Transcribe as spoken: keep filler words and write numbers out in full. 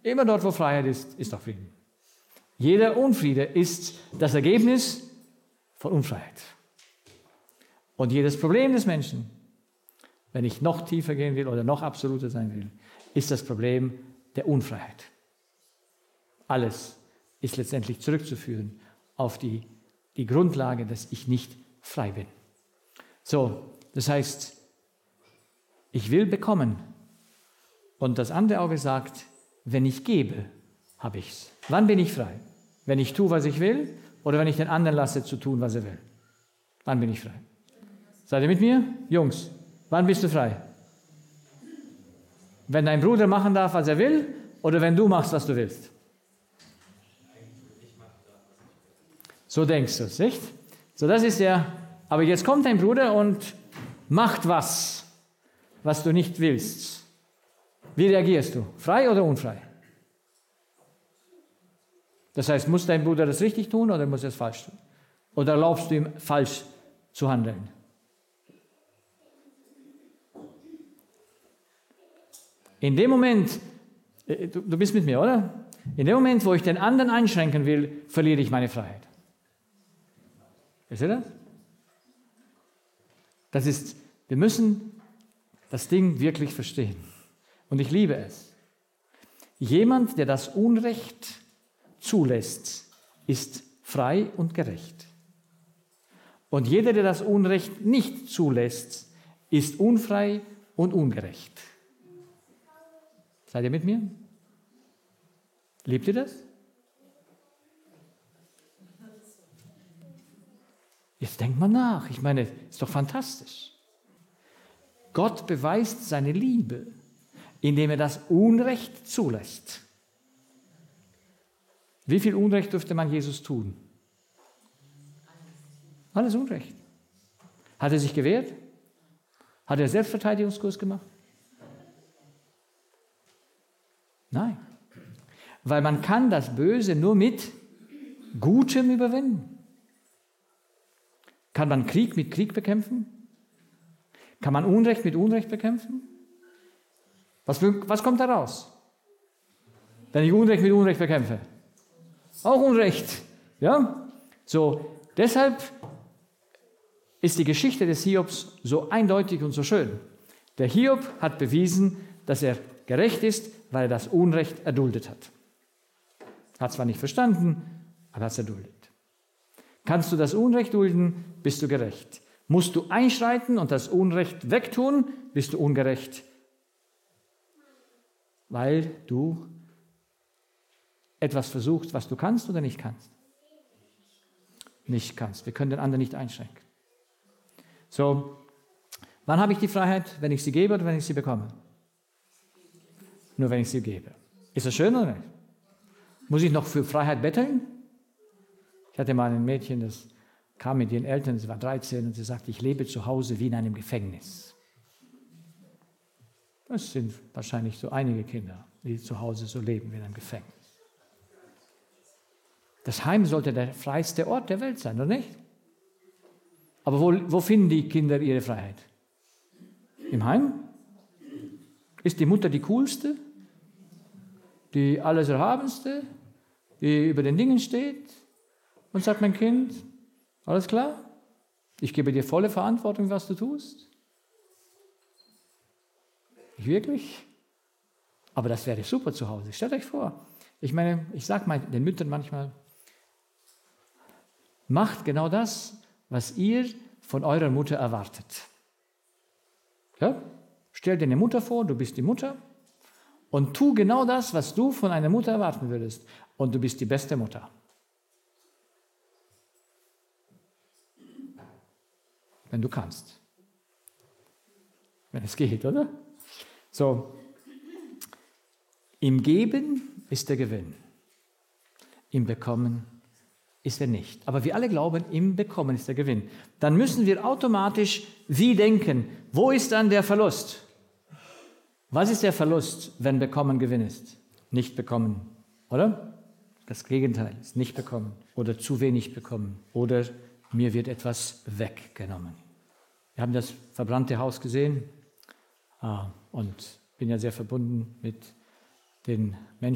Immer dort, wo Freiheit ist, ist auch Frieden. Jeder Unfriede ist das Ergebnis von Unfreiheit. Und jedes Problem des Menschen, wenn ich noch tiefer gehen will oder noch absoluter sein will, ist das Problem der Unfreiheit. Alles ist letztendlich zurückzuführen auf die, die Grundlage, dass ich nicht frei bin. So, das heißt, ich will bekommen. Und das andere Auge sagt, wenn ich gebe, habe ich es. Wann bin ich frei? Wenn ich tue, was ich will, oder wenn ich den anderen lasse, zu tun, was er will? Wann bin ich frei? Seid ihr mit mir? Jungs, wann bist du frei? Wenn dein Bruder machen darf, was er will, oder wenn du machst, was du willst? So denkst du es, nicht? So, das ist der, aber jetzt kommt dein Bruder und macht was, was du nicht willst. Wie reagierst du? Frei oder unfrei? Das heißt, muss dein Bruder das richtig tun oder muss er es falsch tun? Oder erlaubst du ihm, falsch zu handeln? In dem Moment, du, du bist mit mir, oder? In dem Moment, wo ich den anderen einschränken will, verliere ich meine Freiheit. Wisst ihr das? Das ist, wir müssen das Ding wirklich verstehen. Und ich liebe es. Jemand, der das Unrecht zulässt, ist frei und gerecht. Und jeder, der das Unrecht nicht zulässt, ist unfrei und ungerecht. Seid ihr mit mir? Liebt ihr das? Jetzt denkt man nach. Ich meine, ist doch fantastisch. Gott beweist seine Liebe, indem er das Unrecht zulässt. Wie viel Unrecht dürfte man Jesus tun? Alles Unrecht. Hat er sich gewehrt? Hat er Selbstverteidigungskurs gemacht? Nein. Weil man kann das Böse nur mit Gutem überwinden. Kann man Krieg mit Krieg bekämpfen? Kann man Unrecht mit Unrecht bekämpfen? Was, was kommt da raus, wenn ich Unrecht mit Unrecht bekämpfe? Auch Unrecht. Ja? So, deshalb ist die Geschichte des Hiobs so eindeutig und so schön. Der Hiob hat bewiesen, dass er gerecht ist, weil er das Unrecht erduldet hat. Hat zwar nicht verstanden, aber hat es erduldet. Kannst du das Unrecht dulden, bist du gerecht. Musst du einschreiten und das Unrecht wegtun, bist du ungerecht. Weil du etwas versuchst, was du kannst oder nicht kannst. Nicht kannst. Wir können den anderen nicht einschränken. So, wann habe ich die Freiheit? Wenn ich sie gebe oder wenn ich sie bekomme? Nur wenn ich sie gebe. Ist das schön oder nicht? Muss ich noch für Freiheit betteln? Ich hatte mal ein Mädchen, das kam mit ihren Eltern, sie war dreizehn, und sie sagte, ich lebe zu Hause wie in einem Gefängnis. Das sind wahrscheinlich so einige Kinder, die zu Hause so leben wie in einem Gefängnis. Das Heim sollte der freiste Ort der Welt sein, oder nicht? Aber wo, wo finden die Kinder ihre Freiheit? Im Heim? Ist die Mutter die coolste? Die alles Erhabenste? Die über den Dingen steht? Und sagt, mein Kind, alles klar? Ich gebe dir volle Verantwortung, was du tust. Nicht wirklich? Aber das wäre super zu Hause. Stellt euch vor. Ich meine, ich sage mal den Müttern manchmal, macht genau das, was ihr von eurer Mutter erwartet. Ja? Stell dir eine Mutter vor, du bist die Mutter, und tu genau das, was du von einer Mutter erwarten würdest. Und du bist die beste Mutter. Wenn du kannst. Wenn es geht, oder? So, im Geben ist der Gewinn. Im Bekommen ist er nicht. Aber wir alle glauben, im Bekommen ist der Gewinn. Dann müssen wir automatisch wie denken? Wo ist dann der Verlust? Was ist der Verlust, wenn Bekommen Gewinn ist? Nicht bekommen, oder? Das Gegenteil ist nicht bekommen oder zu wenig bekommen oder mir wird etwas weggenommen. Wir haben das verbrannte Haus gesehen und bin ja sehr verbunden mit den Menschen,